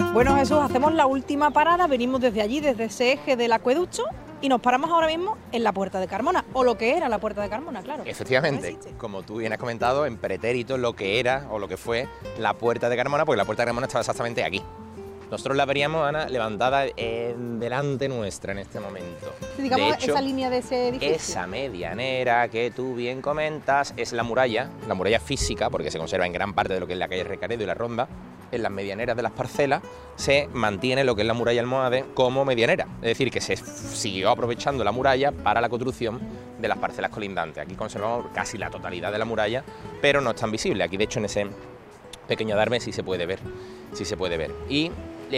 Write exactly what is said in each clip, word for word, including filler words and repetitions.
Bueno, Jesús, hacemos la última parada, venimos desde allí, desde ese eje del acueducto, y nos paramos ahora mismo en la Puerta de Carmona, o lo que era la Puerta de Carmona, claro. Efectivamente, como tú bien has comentado, en pretérito lo que era o lo que fue la Puerta de Carmona, porque la Puerta de Carmona estaba exactamente aquí. Nosotros la veríamos, Ana, levantada en delante nuestra en este momento. Sí, digamos, de hecho, esa línea de ese edificio. Esa medianera que tú bien comentas es la muralla, la muralla física, porque se conserva en gran parte de lo que es la calle Recaredo y la Ronda. En las medianeras de las parcelas se mantiene lo que es la muralla almohade como medianera, es decir, que se siguió aprovechando la muralla para la construcción de las parcelas colindantes. Aquí conservamos casi la totalidad de la muralla, pero no es tan visible. Aquí, de hecho, en ese pequeño adarve sí se puede ver, sí se puede ver. Y,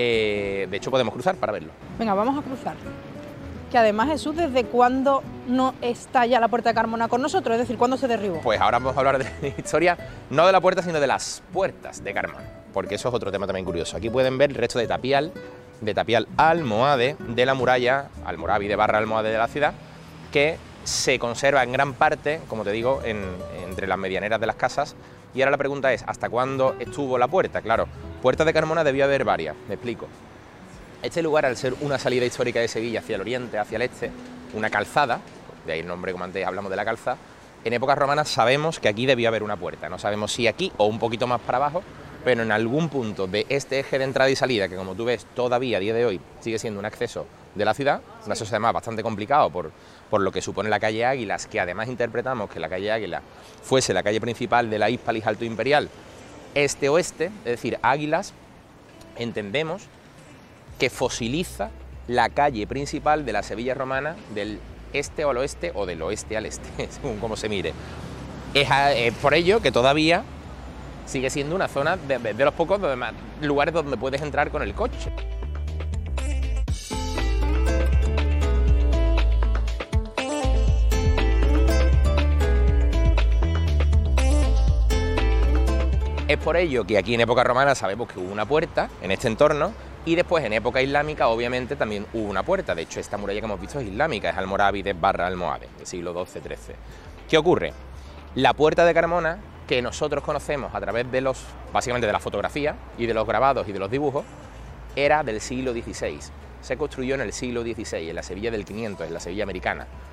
eh, de hecho, podemos cruzar para verlo. Venga, vamos a cruzar. Que además, Jesús, ¿desde cuándo no está ya la Puerta de Carmona con nosotros? Es decir, ¿cuándo se derribó? Pues ahora vamos a hablar de la historia, no de la puerta, sino de las puertas de Carmona, porque eso es otro tema también curioso. Aquí pueden ver el resto de tapial, de tapial almohade de la muralla almorávide barra almohade de la ciudad, que se conserva en gran parte, como te digo, en, entre las medianeras de las casas. Y ahora la pregunta es, ¿hasta cuándo estuvo la puerta? Claro, puertas de Carmona debió haber varias, me explico. Este lugar, al ser una salida histórica de Sevilla hacia el oriente, hacia el este, una calzada, de ahí el nombre, como antes hablamos de la calzada, en épocas romanas sabemos que aquí debía haber una puerta. No sabemos si aquí o un poquito más para abajo, pero en algún punto de este eje de entrada y salida, que como tú ves todavía a día de hoy sigue siendo un acceso de la ciudad, un acceso además bastante complicado por, por lo que supone la calle Águilas, que además interpretamos que la calle Águilas fuese la calle principal de la Hispalis Alto Imperial este-oeste, es decir, Águilas, entendemos que fosiliza la calle principal de la Sevilla romana del este al oeste o del oeste al este, según cómo se mire. Es, a, es por ello que todavía sigue siendo una zona de, de los pocos lugares donde puedes entrar con el coche. Es por ello que aquí en época romana sabemos que hubo una puerta en este entorno, y después en época islámica obviamente también hubo una puerta. De hecho, esta muralla que hemos visto es islámica, es almorávide barra almohade, del siglo doce trece. ¿Qué ocurre? La Puerta de Carmona, que nosotros conocemos a través de los, básicamente de la fotografía y de los grabados y de los dibujos, era del siglo dieciséis. Se construyó en el siglo dieciséis, en la Sevilla del quinientos, en la Sevilla americana.